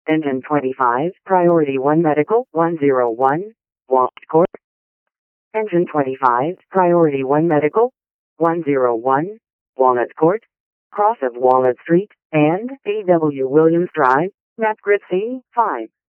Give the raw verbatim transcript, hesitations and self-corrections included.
Engine twenty-five, Priority one Medical, one oh one, Walnut Court. Engine twenty-five, Priority one Medical, one oh one, Walnut Court, cross of Walnut Street, and A W Williams Drive, Nat Grid C, five.